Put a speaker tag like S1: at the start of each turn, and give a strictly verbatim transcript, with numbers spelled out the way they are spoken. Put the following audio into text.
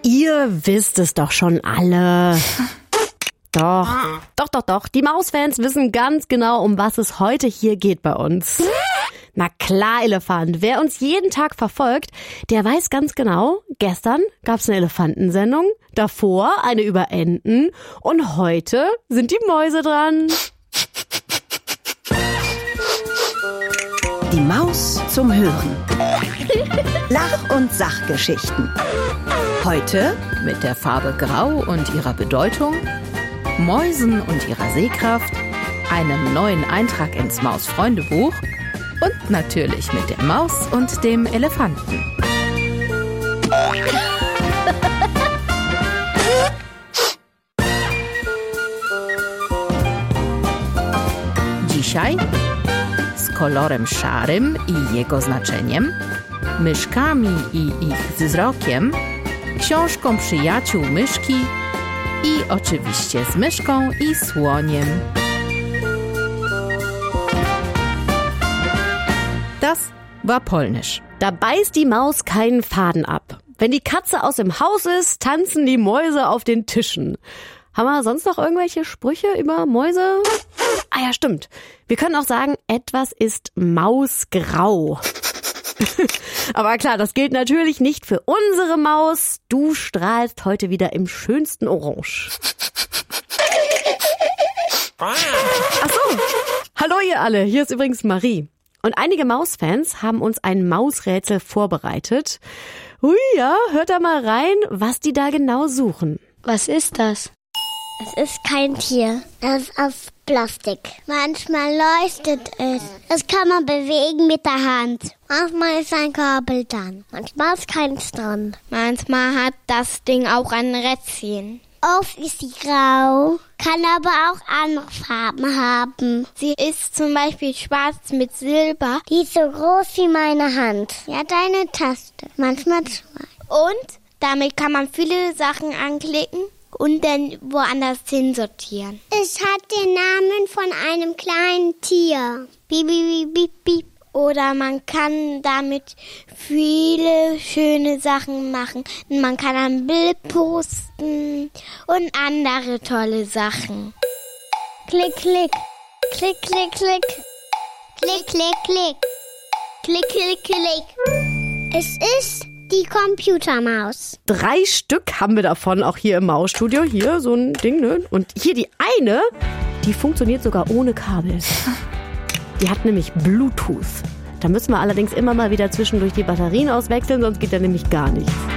S1: Ihr wisst es doch schon alle. Doch, doch, doch, doch. Die Mausfans wissen ganz genau, um was es heute hier geht bei uns. Na klar, Elefant. Wer uns jeden Tag verfolgt, der weiß ganz genau, gestern gab's eine Elefantensendung, davor eine über Enten und heute sind die Mäuse dran.
S2: Die Maus zum Hören. Lach- und Sachgeschichten. Heute
S3: mit der Farbe Grau und ihrer Bedeutung, Mäusen und ihrer Sehkraft, einem neuen Eintrag ins Maus-Freundebuch und natürlich mit der Maus und dem Elefanten. Dzisiaj z kolorem szarym i jego znaczeniem, myszkami i ich wzrokiem, książką przyjaciół myszki i oczywiście z myszką i słoniem. Das war Polnisch.
S1: Da beißt die Maus keinen Faden ab. Wenn die Katze aus dem Haus ist, tanzen die Mäuse auf den Tischen. Haben wir sonst noch irgendwelche Sprüche über Mäuse? Ah ja, stimmt. Wir können auch sagen, etwas ist mausgrau. Aber klar, das gilt natürlich nicht für unsere Maus. Du strahlst heute wieder im schönsten Orange. Ach so. Hallo ihr alle, hier ist übrigens Marie. Und einige Mausfans haben uns ein Mausrätsel vorbereitet. Hui, ja, hört da mal rein, was die da genau suchen.
S4: Was ist das?
S5: Es ist kein Tier. Es ist aus Plastik. Manchmal leuchtet es. Es kann man bewegen mit der Hand. Manchmal ist ein Kabel dran. Manchmal ist keins dran.
S4: Manchmal hat das Ding auch ein Rädchen.
S5: Oft ist sie grau, kann aber auch andere Farben haben.
S4: Sie ist zum Beispiel schwarz mit Silber.
S5: Die ist so groß wie meine Hand. Ja, deine Taste. Manchmal zwei.
S4: Und damit kann man viele Sachen anklicken und dann woanders hinsortieren.
S5: Es hat den Namen von einem kleinen Tier.
S4: Piep, piep, piep, piep. Oder man kann damit viele schöne Sachen machen. Man kann ein Bild posten und andere tolle Sachen.
S5: Klick, klick. Klick, klick, klick. Klick, klick, klick. Klick, klick, klick. Es ist die Computermaus.
S1: Drei Stück haben wir davon, auch hier im Mausstudio. Hier so ein Ding, ne? Und hier die eine, die funktioniert sogar ohne Kabel. Die hat nämlich Bluetooth. Da müssen wir allerdings immer mal wieder zwischendurch die Batterien auswechseln, sonst geht da nämlich gar nichts.